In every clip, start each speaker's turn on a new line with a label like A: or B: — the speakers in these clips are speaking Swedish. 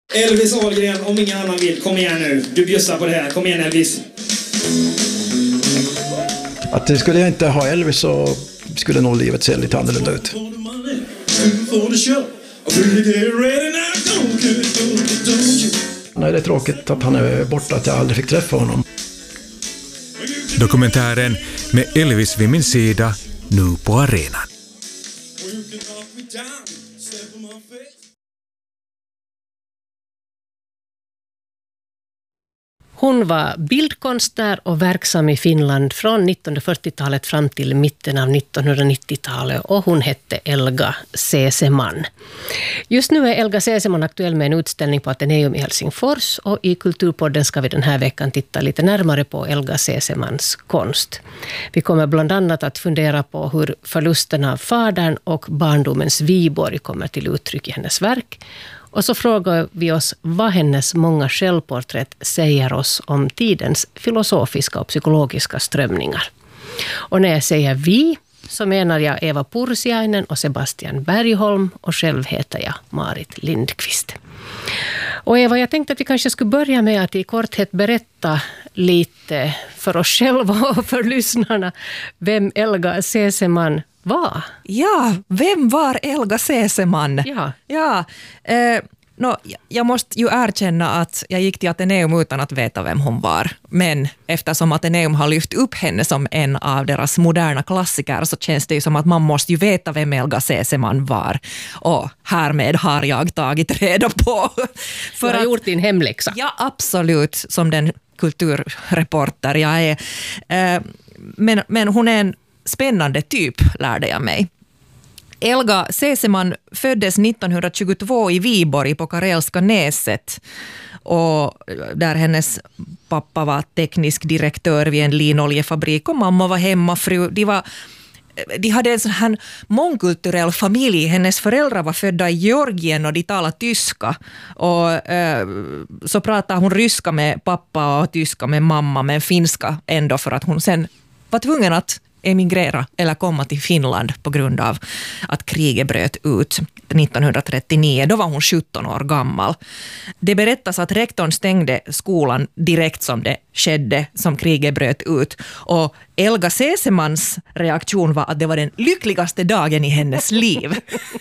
A: Elvis Ahlgren, om ingen annan vill. Kom igen nu. Du bjussar på det här. Kom igen Elvis.
B: Att skulle jag inte ha Elvis så skulle nog livet se lite annorlunda ut. Nej, det är tråkigt att han är borta, att jag aldrig fick träffa honom.
C: Dokumentären med Elvis vid min sida, nu på arenan.
D: Hon var bildkonstnär och verksam i Finland från 1940-talet fram till mitten av 1990-talet och hon hette Elga Seseman. Just nu är Elga Seseman aktuell med en utställning på Ateneum i Helsingfors och i Kulturpodden ska vi den här veckan titta lite närmare på Elga Sesemans konst. Vi kommer bland annat att fundera på hur förlusten av fadern och barndomens Viborg kommer till uttryck i hennes verk. Och så frågar vi oss vad hennes många självporträtt säger oss om tidens filosofiska och psykologiska strömningar. Och när jag säger vi så menar jag Eva Pursiainen och Sebastian Bergholm och själv heter jag Marit Lindqvist. Och Eva, jag tänkte att vi kanske skulle börja med att i korthet berätta lite för oss själva och för lyssnarna vem Elga Seseman var.
E: Ja, vem var Elga Seseman?
D: Ja.
E: Jag måste ju erkänna att jag gick till Ateneum utan att veta vem hon var. Men eftersom Ateneum har lyft upp henne som en av deras moderna klassiker så känns det ju som att man måste ju veta vem Elga Seseman var. Och härmed har jag tagit reda på.
D: Du har gjort din hemläxa.
E: Ja, absolut. Som den kulturreporter jag är. Men hon är en spännande typ, lärde jag mig. Elga Seseman föddes 1922 i Viborg på Karelska näset och där hennes pappa var teknisk direktör vid en linoljefabrik och mamma var hemmafru. De hade en sån här mångkulturell familj. Hennes föräldrar var födda i Georgien och de talade tyska. Och så pratade hon ryska med pappa och tyska med mamma, men finska ändå för att hon sen var tvungen att emigrera eller komma till Finland på grund av att kriget bröt ut 1939. Då var hon 17 år gammal. Det berättas att rektorn stängde skolan direkt som det skedde, som kriget bröt ut. Och Elga Sesemans reaktion var att det var den lyckligaste dagen i hennes liv.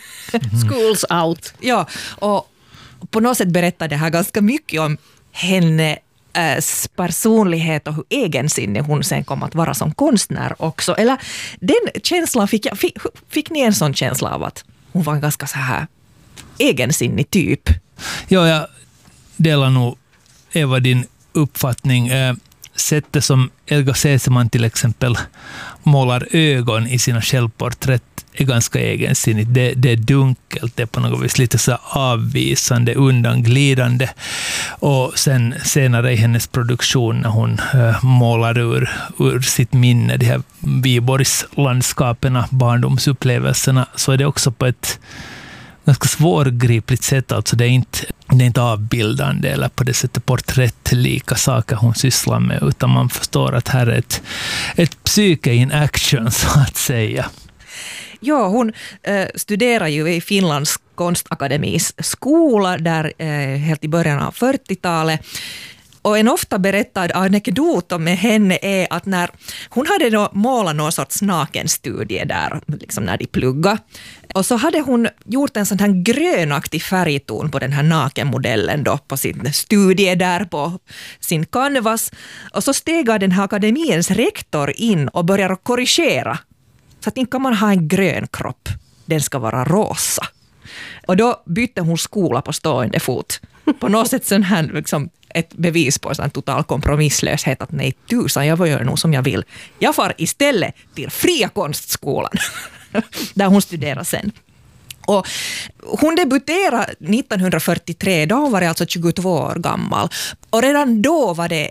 D: School's out.
E: Ja, och på något sätt berättar det här ganska mycket om henne personlighet och hur egensinnig hon sen kom att vara som konstnär också. Eller den känslan fick ni en sån känsla av att hon var en ganska så här egensinnig typ?
F: Ja, jag delar nog Eva din uppfattning. Sättet som Elga Seseman till exempel målar ögon i sina självporträtt är ganska egensinnigt. Det är dunkelt, det är på något vis lite så avvisande, undanglidande. Och sen senare i hennes produktion när hon målar ur sitt minne de här Viborgslandskapen, barndomsupplevelserna, så är det också på ett ganska svårgripligt sätt. Alltså det är inte avbildande eller på det sättet porträttlika saker hon sysslar med, utan man förstår att här är ett psyke in action så att säga.
E: Ja, hon studerar ju i Finlands konstakademis skola där helt i början av 40-talet. Och en ofta berättad anekdot med henne är att när hon hade då målat någon sorts nakenstudie där, liksom när de pluggade. Och så hade hon gjort en sån här grönaktig färgton på den här nakenmodellen då på sin studie där på sin canvas. Och så steg den här akademiens rektor in och började korrigera. Så att inte kan man ha en grön kropp, den ska vara rosa. Och då bytte hon skola på stående fot. På något sätt sån här, liksom, ett bevis på en total kompromisslöshet att nej tusan, jag får göra nog som jag vill. Jag far istället till Fria konstskolan där hon studerar sen. Och hon debuterade 1943, då hon var alltså 22 år gammal. Och redan då var det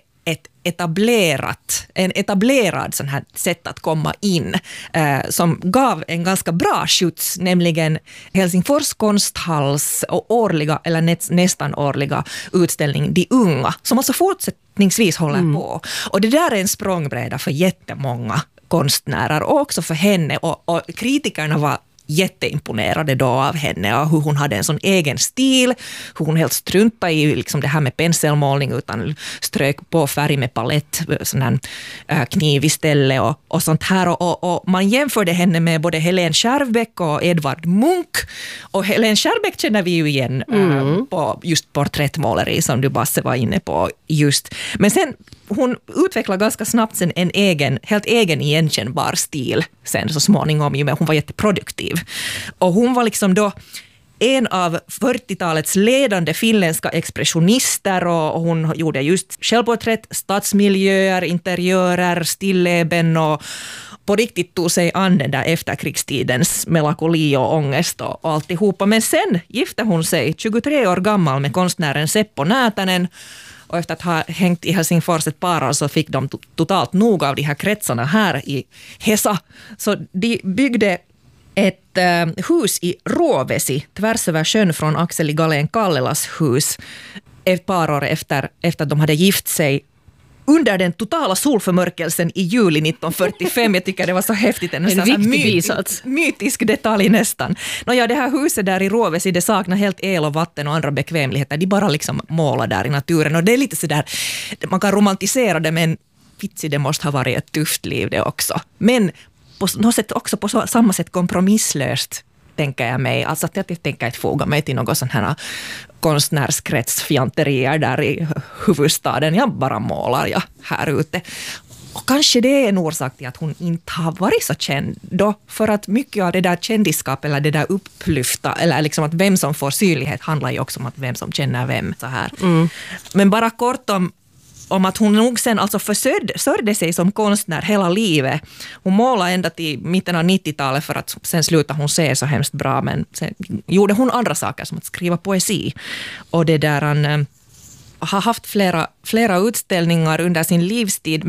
E: en etablerad sån här sätt att komma in som gav en ganska bra skjuts, nämligen Helsingfors konsthalls och årliga eller nästan årliga utställning De unga, som alltså fortsättningsvis håller på. Och det där är en språngbräda för jättemånga konstnärer och också för henne, och kritikerna var jätteimponerade då av henne och hur hon hade en sån egen stil, hur hon helt struntade i liksom det här med penselmålning utan strök på färg med palett, sån här kniv istället och sånt här och man jämförde henne med både Helene Skärbeck och Edvard Munch och Helene Skärbeck känner vi ju igen på just porträttmåleri som du Basse var inne på just. Men sen hon utvecklade ganska snabbt sen en helt egen igenkännbar stil sen så småningom, men hon var jätteproduktiv. Och hon var liksom då en av 40-talets ledande finländska expressionister och hon gjorde just självporträtt, stadsmiljöer, interiörer, stilleben och på riktigt tog sig an den där efterkrigstidens melankoli och ångest och alltihopa. Men sen gifte hon sig 23 år gammal med konstnären Seppo Näätänen. Och efter att ha hängt i Helsingfors ett par år så fick de totalt nog av de här kretsarna här i Hesa. Så de byggde ett hus i Rovesi, tvärs över sjön från Axel Galén Kallelas hus, ett par år efter att de hade gift sig under den totala solförmörkelsen i juli 1945. Jag tycker det var så häftigt.
D: En viktig bisats.
E: Mytisk detalj nästan. Det här huset där i Rovesi, det saknar helt el och vatten och andra bekvämligheter. De bara liksom målar där i naturen. Och det är lite sådär, man kan romantisera det, men vitsi, det måste ha varit ett tufft liv det också. Men på något sätt också på samma sätt kompromisslöst, tänker jag mig. Alltså att jag tänker inte foga mig till något sån här konstnärskretsfjanterier där i huvudstaden. Jag bara målar här ute. Och kanske det är en orsak till att hon inte har varit så känd då. För att mycket av det där kändisskap eller det där upplyfta eller liksom att vem som får synlighet handlar ju också om att vem som känner vem. Så här. Men bara kort om att hon nog sen alltså försörjde sig som konstnär hela livet. Hon målade ända till mitten av 90-talet för att sen slutade hon se så hemskt bra. Men sen gjorde hon andra saker som att skriva poesi. Och det där han har haft flera utställningar under sin livstid.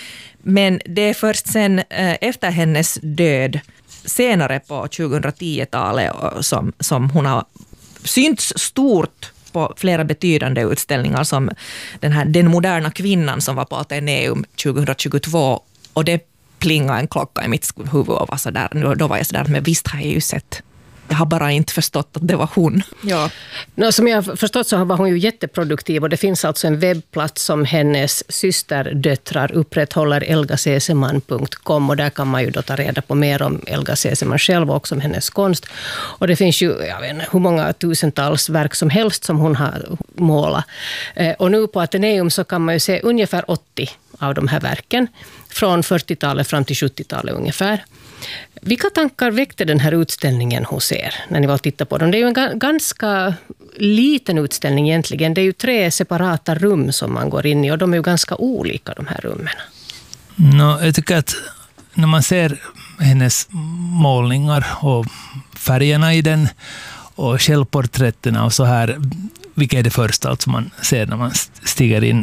E: Men det är först sen efter hennes död senare på 2010-talet som hon har synts stort på flera betydande utställningar som Den moderna kvinnan som var på Atheneum 2022 och det plingade en klocka i mitt huvud och var så där, då var jag så där, men visst har jag ju sett. Jag har bara inte förstått att det var hon. Ja.
D: Som jag har förstått så var hon ju jätteproduktiv och det finns alltså en webbplats som hennes systerdöttrar upprätthåller, elgaseseman.com, och där kan man ju då ta reda på mer om Elga Seseman själv och också om hennes konst. Och det finns ju, jag vet inte, hur många tusentals verk som helst som hon har målat. Och nu på Atheneum så kan man ju se ungefär 80 av de här verken från 40-talet fram till 70-talet ungefär. Vilka tankar väckte den här utställningen hos er när ni var och tittade på den? Det är ju en ganska liten utställning egentligen. Det är ju 3 separata rum som man går in i och de är ju ganska olika, de här rummen.
F: Jag tycker att när man ser hennes målningar och färgerna i den och självporträtterna och så här, vilket är det första alltså man ser när man stiger in,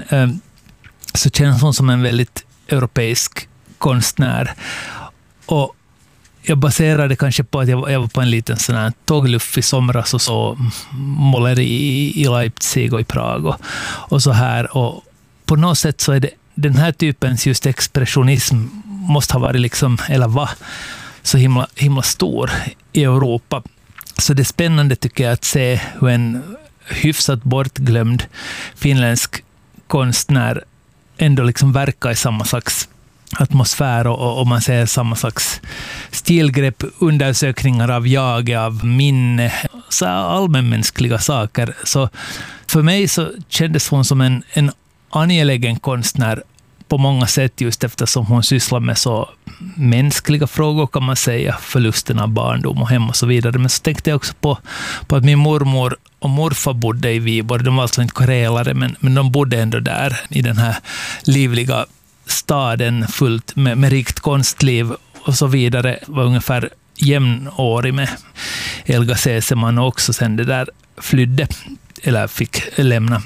F: så känns hon som en väldigt europeisk konstnär. Och jag baserade kanske på att jag var på en liten sån här tågluff i somras och så målade i Leipzig och i Prag och så här. Och på något sätt så är det den här typens just expressionism måste ha varit liksom, eller var så himla stor i Europa. Så det är spännande tycker jag att se hur en hyfsat bortglömd finländsk konstnär ändå liksom verkar i samma slags atmosfär och man ser samma slags stilgrepp, undersökningar av jag, av minne, så allmänmänskliga saker. Så för mig så kändes hon som en angelägen konstnär på många sätt just eftersom hon sysslar med så mänskliga frågor kan man säga, förlusten av barndom och hem och så vidare. Men så tänkte jag också på att min mormor och morfar bodde i Viborg. De var alltså inte karelare men de bodde ändå där i den här livliga staden fullt med rikt konstliv och så vidare, var ungefär jämnårig med Elga Seseman och också sen det där flydde eller fick lämna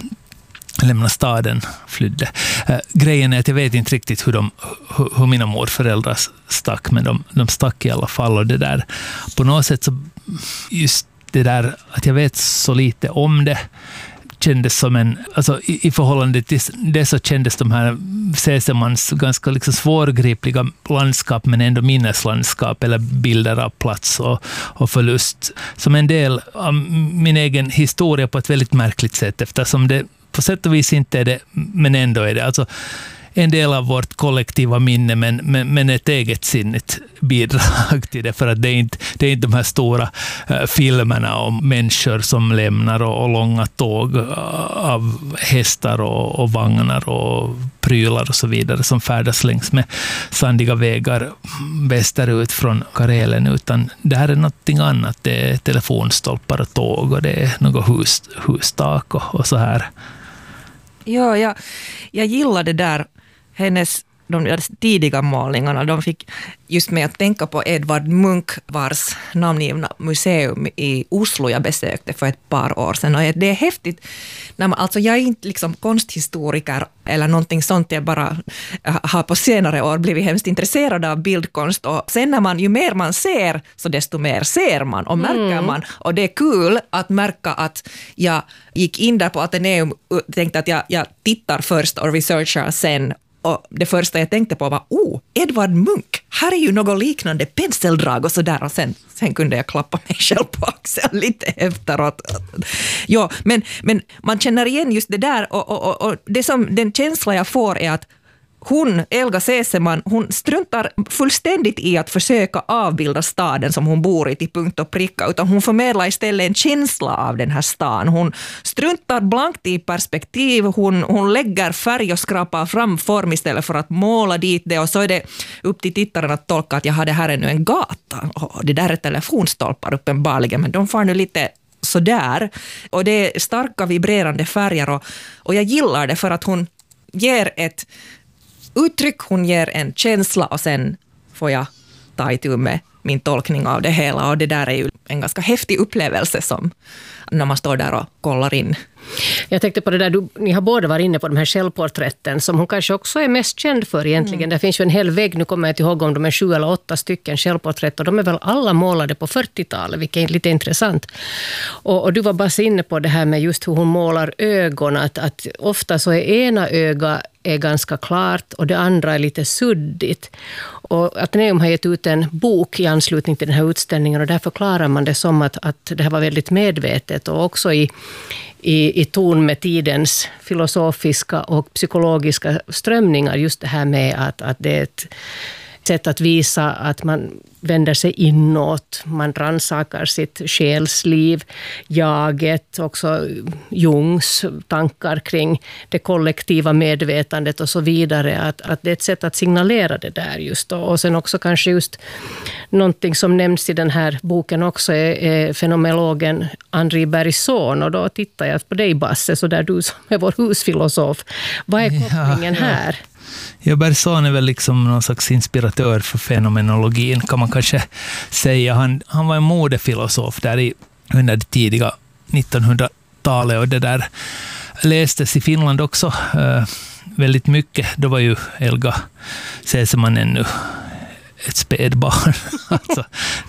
F: staden, flydde. Grejen är att jag vet inte riktigt hur mina morföräldrar stack, men de stack i alla fall och det där på något sätt så just det där att jag vet så lite om det kändes som en, alltså i förhållande till det så kändes de här Sesemans ganska liksom svårgripliga landskap men ändå minneslandskap eller bilder av plats och förlust som en del av min egen historia på ett väldigt märkligt sätt, eftersom det på sätt och vis inte är det, men ändå är det alltså en del av vårt kollektiva minne, men ett eget sinnigt bidrag till det, för att det är inte de här stora filmerna om människor som lämnar och långa tåg av hästar och vagnar och prylar och så vidare som färdas längs med sandiga vägar västerut från Karelen, utan det här är någonting annat. Det är telefonstolpar och tåg och det är något hustak och så här.
E: Ja, jag gillar det där. De tidiga målningarna, de fick just med att tänka på Edvard Munch, vars namngivna museum i Oslo jag besökte för ett par år sedan. Och det är häftigt. Alltså jag är inte liksom konsthistoriker eller någonting sånt. Jag bara har på senare år blivit hemskt intresserad av bildkonst. Och sen ju mer man ser, så desto mer ser man och märker man. Och det är kul att märka att jag gick in där på Atheneum och tänkte att jag tittar först och researchar sen. Och det första jag tänkte på var, Edvard Munch, här är ju något liknande penseldrag och sådär. Och sen kunde jag klappa mig själv på axeln lite efteråt. Ja, men man känner igen just det där. Och det som, den känsla jag får är att Elga Seseman, hon struntar fullständigt i att försöka avbilda staden som hon bor i till punkt och pricka, utan hon förmedlar istället en känsla av den här stan. Hon struntar blankt i perspektiv, hon lägger färg och skrapar fram form istället för att måla dit det, och så är det upp till tittaren att tolka att det här är nu en gata. Det där är telefonstolpar uppenbarligen, men de får nu lite sådär. Och det är starka vibrerande färger och jag gillar det för att hon ger ett uttryck, hon ger en känsla och sen får jag ta itu med min tolkning av det hela, och det där är ju en ganska häftig upplevelse som när man står där och kollar in.
D: Jag tänkte på det där, ni har båda varit inne på de här självporträtten som hon kanske också är mest känd för egentligen. Det finns ju en hel vägg, nu kommer jag inte ihåg om de är 7 eller 8 stycken självporträtt, och de är väl alla målade på 40-talet, vilket är lite intressant. Och du var bara inne på det här med just hur hon målar ögon, att ofta så är ena öga är ganska klart och det andra är lite suddigt. Och Atheneum har gett ut en bok i anslutning till den här utställningen, och där förklarar man det som att det här var väldigt medvetet och också i ton med tidens filosofiska och psykologiska strömningar, just det här med att det är ett sätt att visa att man vänder sig inåt, man rannsakar sitt själsliv, jaget, också Jungs tankar kring det kollektiva medvetandet och så vidare, att det är ett sätt att signalera det där just. Och sen också kanske just någonting som nämns i den här boken också är fenomenologen Henri Bergson, och då tittar jag på dig, Basse, så där du som är vår husfilosof. Vad är kopplingen här?
F: Ja, Bergson är väl liksom någon slags inspiratör för fenomenologin, kan man kanske säga. Han var en modefilosof där under det tidiga 1900-talet, och det där lästes i Finland också väldigt mycket. Då var ju Elga Seseman ännu ett spädbarn, alltså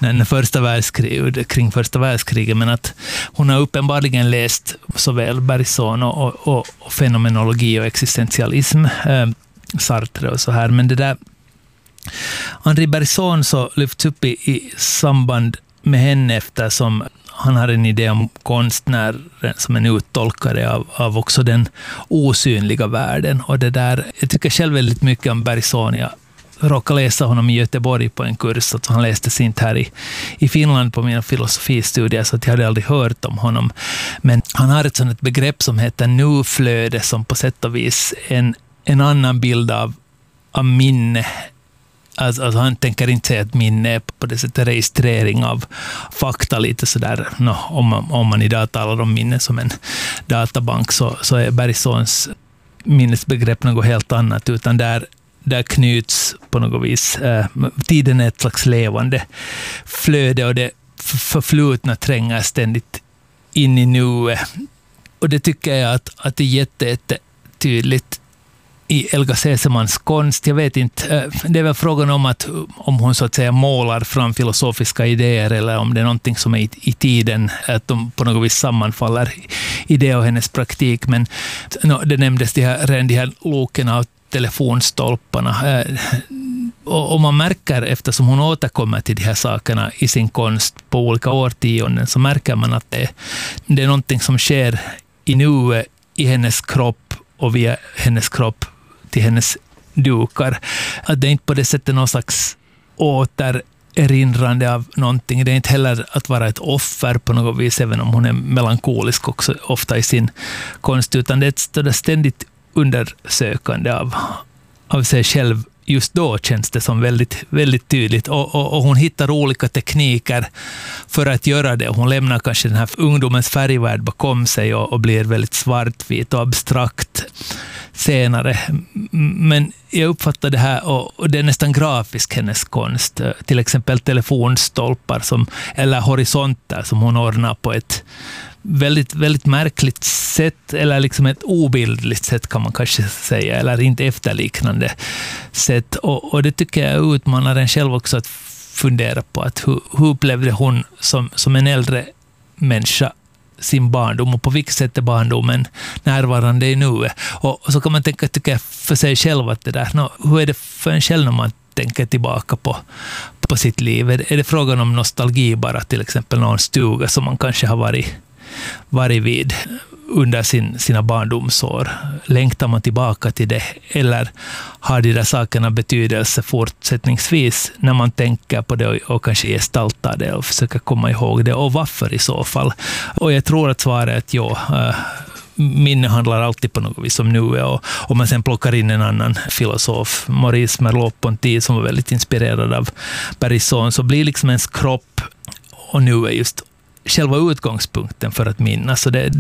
F: kring första världskriget, men att hon har uppenbarligen läst såväl Bergson och fenomenologi och existentialism, Sartre och så här, men det där Henri Bergson så lyfts upp i samband med henne, eftersom han har en idé om konstnären som en uttolkare av också den osynliga världen, och det där, jag tycker själv väldigt mycket om Bergson. Jag råkade läsa honom i Göteborg på en kurs, att han lästes inte här i Finland på mina filosofistudier, så att jag hade aldrig hört om honom, men han har ett sådant begrepp som heter nuflöde, som på sätt och vis en annan bild av minne. Alltså han tänker inte säga att minne är på det sättet registrering av fakta, lite sådär. Om man idag talar om minne som en databank, så är Bergsons minnesbegrepp något helt annat, utan där knyts på något vis tiden är ett slags levande flöde, och det förflutna tränger ständigt in i nuet. Och det tycker jag att det är jättetydligt i Elga Sesemans konst. Jag vet inte, det är väl frågan om hon så att säga målar fram filosofiska idéer, eller om det är någonting som är i tiden, att de på något vis sammanfaller idé och hennes praktik. Men det nämndes de här loken av telefonstolparna. Och man märker, eftersom hon återkommer till de här sakerna i sin konst på olika årtionden, så märker man att det är någonting som sker i nuet, i hennes kropp och via hennes kropp till hennes dukar. Att det är inte på det sättet någon slags återerinrande av någonting. Det är inte heller att vara ett offer på något vis, även om hon är melankolisk också ofta i sin konst, utan det är ett ständigt undersökande av sig själv. Just då känns det som väldigt, väldigt tydligt. Och hon hittar olika tekniker för att göra det. Hon lämnar kanske den här ungdomens färgvärld bakom sig och blir väldigt svartvit och abstrakt senare. Men jag uppfattar det här, och det är nästan grafisk, hennes konst. Till exempel telefonstolpar eller horisonter som hon ordnar på ett väldigt, väldigt märkligt sätt, eller liksom ett obildligt sätt kan man kanske säga, eller inte efterliknande sätt. Och det tycker jag utmanar en själv också att fundera på att hur upplevde hon som en äldre människa sin barndom, och på vilket sätt är barndomen närvarande i nuet. Och så kan man tycka för sig själv att det där, hur är det för en själv när man tänker tillbaka på sitt liv? Är det frågan om nostalgi bara, till exempel någon stuga som man kanske har varit vid under sina barndomsår? Längtar man tillbaka till det, eller har de där sakerna betydelse fortsättningsvis när man tänker på det och kanske gestaltar det och försöker komma ihåg det, och varför i så fall? Och jag tror att svaret är att ja, minne handlar alltid på något vis om nuet, och om man sen plockar in en annan filosof, Maurice Merleau-Ponty, som var väldigt inspirerad av Brisson, så blir liksom ens kropp och nu är just själva utgångspunkten för att minnas. Så det